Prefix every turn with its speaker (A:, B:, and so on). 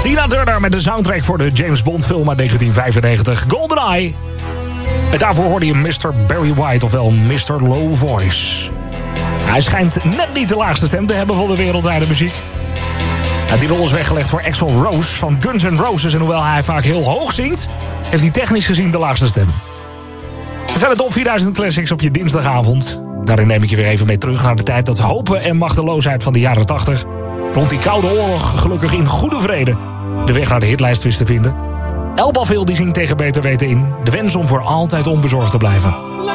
A: Tina Turner met de soundtrack voor de James Bond film uit 1995, GoldenEye. En daarvoor hoorde je Mr. Barry White, ofwel Mr. Low Voice. Hij schijnt net niet de laagste stem te hebben van de wereldwijde muziek. Die rol is weggelegd voor Axl Rose van Guns N' Roses. En hoewel hij vaak heel hoog zingt, heeft hij technisch gezien de laagste stem. Het zijn de top 4000 classics op je dinsdagavond. Daarin neem ik je weer even mee terug naar de tijd dat hopen en machteloosheid van de jaren 80... rond die koude oorlog gelukkig in goede vrede de weg naar de hitlijst wist te vinden. Elbafil die zingt tegen beter weten in de wens om voor altijd onbezorgd te blijven.